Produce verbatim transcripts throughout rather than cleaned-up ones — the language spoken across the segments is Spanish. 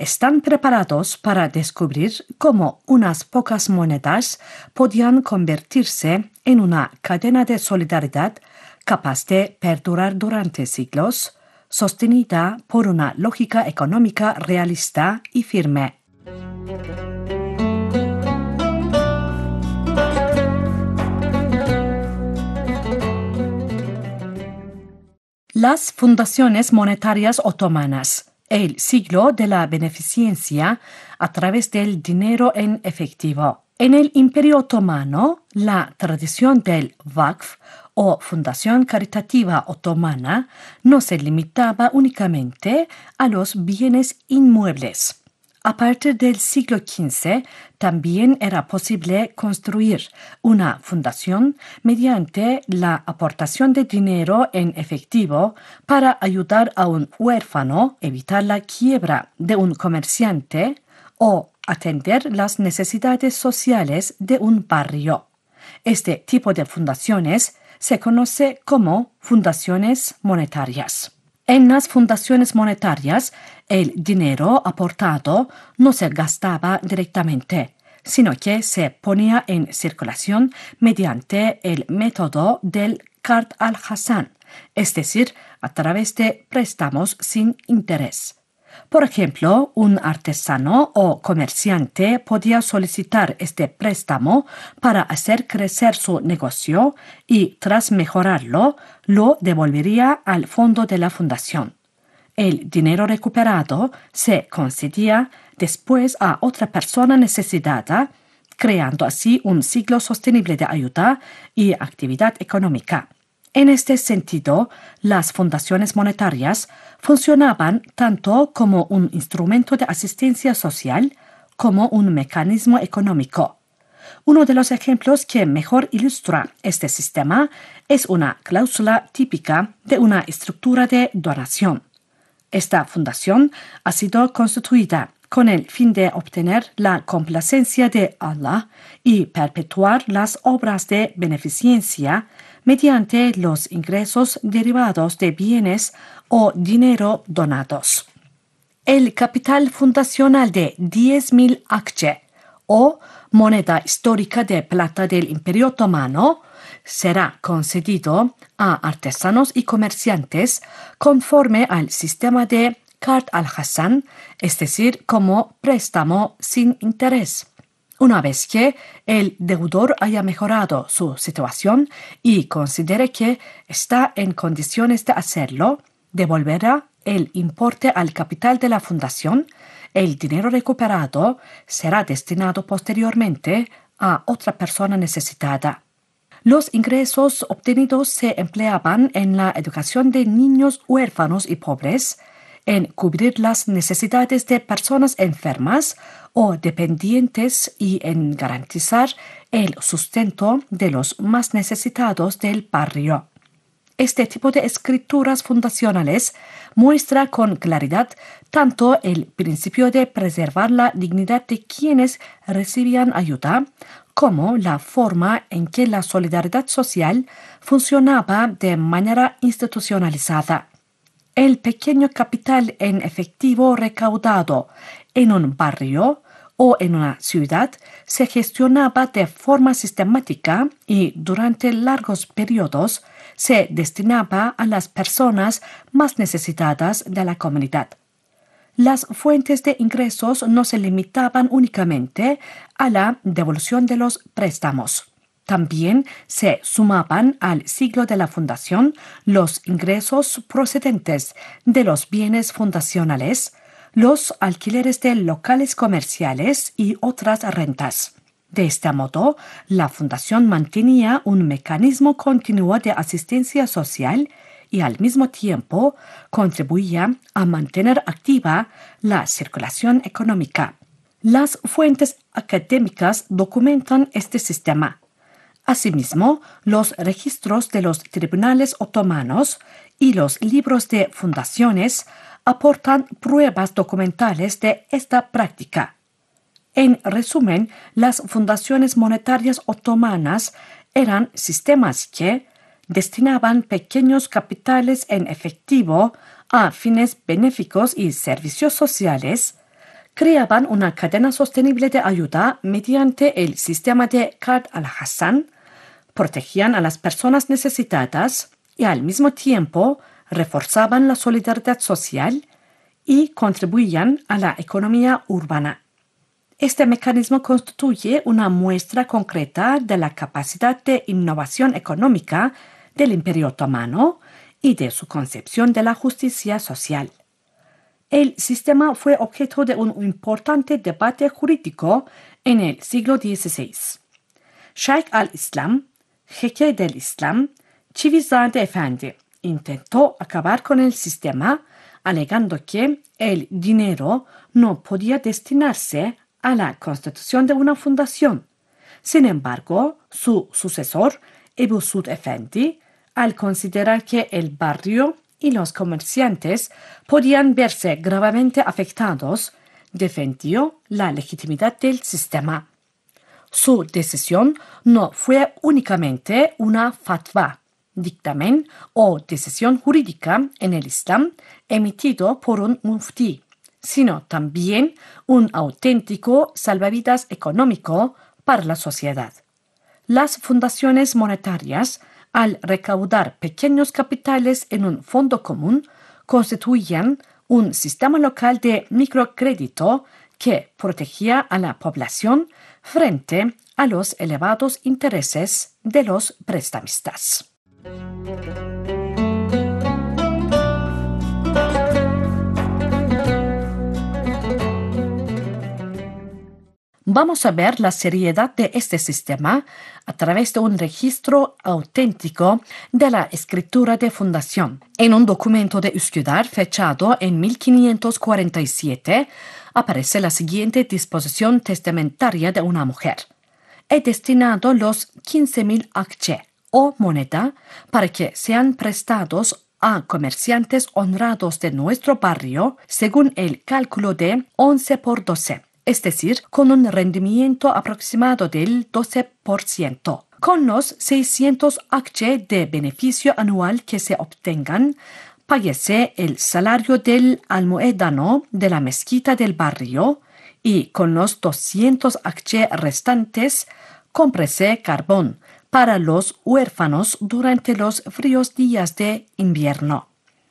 están preparados para descubrir cómo unas pocas monedas podían convertirse en una cadena de solidaridad capaz de perdurar durante siglos, sostenida por una lógica económica realista y firme. Las fundaciones monetarias otomanas. El siglo de la beneficencia a través del dinero en efectivo. En el Imperio Otomano, la tradición del Vakf o Fundación Caritativa Otomana no se limitaba únicamente a los bienes inmuebles. A partir del siglo quince, también era posible construir una fundación mediante la aportación de dinero en efectivo para ayudar a un huérfano, evitar la quiebra de un comerciante o atender las necesidades sociales de un barrio. Este tipo de fundaciones se conoce como fundaciones monetarias. En las fundaciones monetarias, el dinero aportado no se gastaba directamente, sino que se ponía en circulación mediante el método del Qard al-Hasan, es decir, a través de préstamos sin interés. Por ejemplo, un artesano o comerciante podía solicitar este préstamo para hacer crecer su negocio y, tras mejorarlo, lo devolvería al fondo de la fundación. El dinero recuperado se concedía después a otra persona necesitada, creando así un ciclo sostenible de ayuda y actividad económica. En este sentido, las fundaciones monetarias funcionaban tanto como un instrumento de asistencia social como un mecanismo económico. Uno de los ejemplos que mejor ilustra este sistema es una cláusula típica de una estructura de donación. Esta fundación ha sido constituida con el fin de obtener la complacencia de Allah y perpetuar las obras de beneficencia mediante los ingresos derivados de bienes o dinero donados. El capital fundacional de diez mil akçe o moneda histórica de plata del Imperio Otomano será concedido a artesanos y comerciantes conforme al sistema de Qard al-Hasan, es decir, como préstamo sin interés. Una vez que el deudor haya mejorado su situación y considere que está en condiciones de hacerlo, devolverá el importe al capital de la fundación. El dinero recuperado será destinado posteriormente a otra persona necesitada. Los ingresos obtenidos se empleaban en la educación de niños huérfanos y pobres, en cubrir las necesidades de personas enfermas o dependientes y en garantizar el sustento de los más necesitados del barrio. Este tipo de escrituras fundacionales muestra con claridad tanto el principio de preservar la dignidad de quienes recibían ayuda, como la forma en que la solidaridad social funcionaba de manera institucionalizada. El pequeño capital en efectivo recaudado en un barrio o en una ciudad se gestionaba de forma sistemática y durante largos periodos se destinaba a las personas más necesitadas de la comunidad. Las fuentes de ingresos no se limitaban únicamente a la devolución de los préstamos. También se sumaban al siglo de la fundación los ingresos procedentes de los bienes fundacionales, los alquileres de locales comerciales y otras rentas. De este modo, la fundación mantenía un mecanismo continuo de asistencia social y al mismo tiempo contribuía a mantener activa la circulación económica. Las fuentes académicas documentan este sistema. Asimismo, los registros de los tribunales otomanos y los libros de fundaciones aportan pruebas documentales de esta práctica. En resumen, las fundaciones monetarias otomanas eran sistemas que destinaban pequeños capitales en efectivo a fines benéficos y servicios sociales, Creaban una cadena sostenible de ayuda mediante el sistema de Qard al-Hassan, protegían a las personas necesitadas y al mismo tiempo reforzaban la solidaridad social y contribuían a la economía urbana. Este mecanismo constituye una muestra concreta de la capacidad de innovación económica del Imperio Otomano y de su concepción de la justicia social. El sistema fue objeto de un importante debate jurídico en el siglo dieciséis. Shaykh al-Islam, jeque del Islam, Çivizade Efendi, intentó acabar con el sistema, alegando que el dinero no podía destinarse a la constitución de una fundación. Sin embargo, su sucesor, Ebu Suud Efendi, al considerar que el barrio y los comerciantes podían verse gravemente afectados, defendió la legitimidad del sistema. Su decisión no fue únicamente una fatwa, dictamen o decisión jurídica en el Islam emitido por un muftí, sino también un auténtico salvavidas económico para la sociedad. Las fundaciones monetarias, al recaudar pequeños capitales en un fondo común, constituían un sistema local de microcrédito que protegía a la población frente a los elevados intereses de los prestamistas. Vamos a ver la seriedad de este sistema a través de un registro auténtico de la escritura de fundación. En un documento de Üsküdar fechado en mil quinientos cuarenta y siete aparece la siguiente disposición testamentaria de una mujer. He destinado los quince mil akçe o moneda para que sean prestados a comerciantes honrados de nuestro barrio según el cálculo de once por doce. Es decir, con un rendimiento aproximado del doce por ciento. Con los seiscientos akçe de beneficio anual que se obtengan, páguese el salario del almohedano de la mezquita del barrio y con los doscientos akçe restantes, cómprese carbón para los huérfanos durante los fríos días de invierno.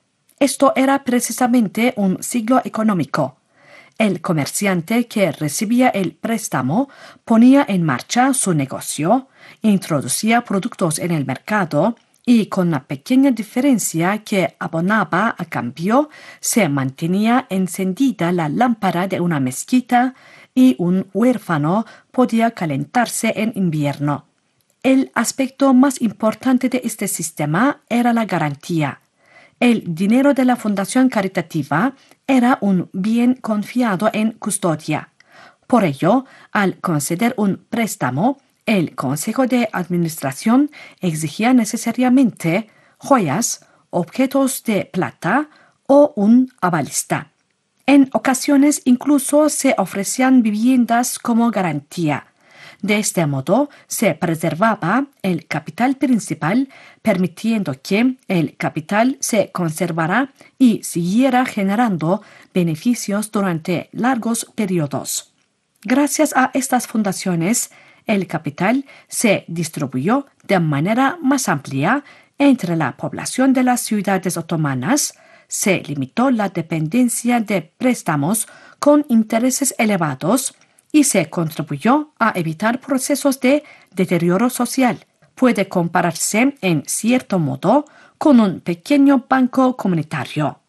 Esto era precisamente un siglo económico. El comerciante que recibía el préstamo ponía en marcha su negocio, introducía productos en el mercado y con la pequeña diferencia que abonaba a cambio se mantenía encendida la lámpara de una mezquita y un huérfano podía calentarse en invierno. El aspecto más importante de este sistema era la garantía. El dinero de la fundación caritativa era un bien confiado en custodia. Por ello, al conceder un préstamo, el Consejo de Administración exigía necesariamente joyas, objetos de plata o un avalista. En ocasiones incluso se ofrecían viviendas como garantía. De este modo se preservaba el capital principal, permitiendo que el capital se conservara y siguiera generando beneficios durante largos periodos. Gracias a estas fundaciones, el capital se distribuyó de manera más amplia entre la población de las ciudades otomanas, se limitó la dependencia de préstamos con intereses elevados y se contribuyó a evitar procesos de deterioro social. Puede compararse, en cierto modo, con un pequeño banco comunitario.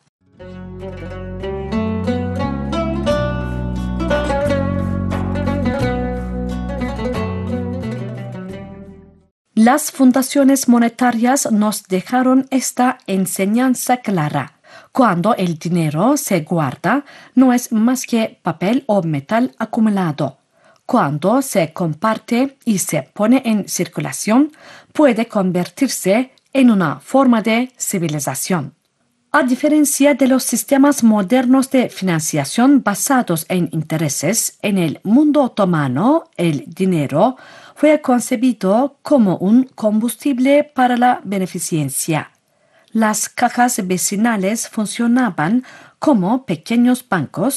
Las fundaciones monetarias nos dejaron esta enseñanza clara. Cuando el dinero se guarda, no es más que papel o metal acumulado. Cuando se comparte y se pone en circulación, puede convertirse en una forma de civilización. A diferencia de los sistemas modernos de financiación basados en intereses, en el mundo otomano, el dinero fue concebido como un combustible para la beneficencia. Las cajas vecinales funcionaban como pequeños bancos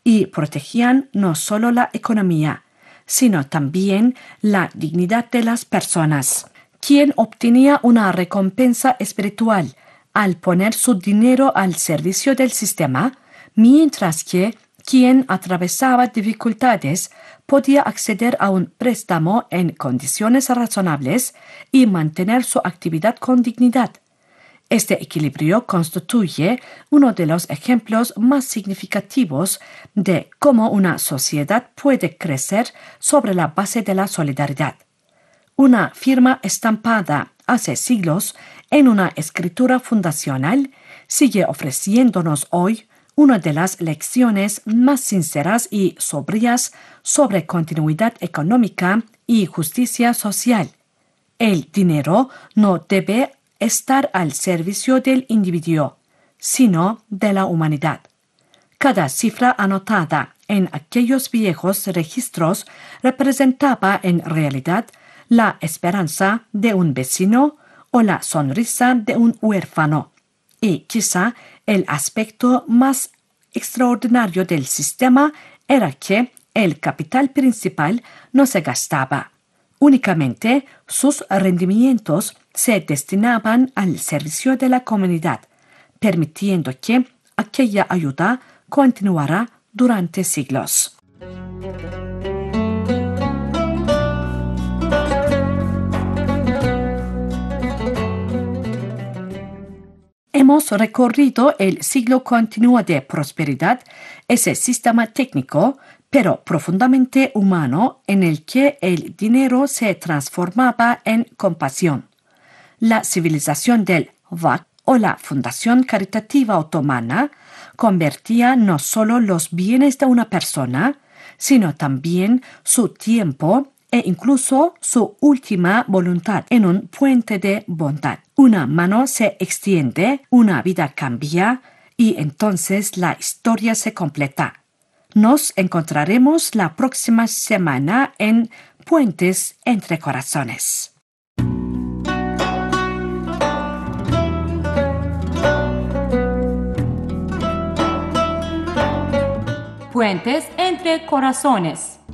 y protegían no solo la economía, sino también la dignidad de las personas. Quien obtenía una recompensa espiritual al poner su dinero al servicio del sistema, mientras que quien atravesaba dificultades podía acceder a un préstamo en condiciones razonables y mantener su actividad con dignidad. Este equilibrio constituye uno de los ejemplos más significativos de cómo una sociedad puede crecer sobre la base de la solidaridad. Una firma estampada hace siglos en una escritura fundacional sigue ofreciéndonos hoy una de las lecciones más sinceras y sobrias sobre continuidad económica y justicia social. El dinero no debe estar al servicio del individuo, sino de la humanidad. Cada cifra anotada en aquellos viejos registros representaba en realidad la esperanza de un vecino o la sonrisa de un huérfano, y quizá el aspecto más extraordinario del sistema era que el capital principal no se gastaba. Únicamente sus rendimientos se destinaban al servicio de la comunidad, permitiendo que aquella ayuda continuara durante siglos. Hemos recorrido el siglo continuo de prosperidad, ese sistema técnico, pero profundamente humano, en el que el dinero se transformaba en compasión. La civilización del V A C o la Fundación Caritativa Otomana convertía no solo los bienes de una persona, sino también su tiempo e incluso su última voluntad en un puente de bondad. Una mano se extiende, una vida cambia y entonces la historia se completa. Nos encontraremos la próxima semana en Puentes entre Corazones. Puentes entre Corazones.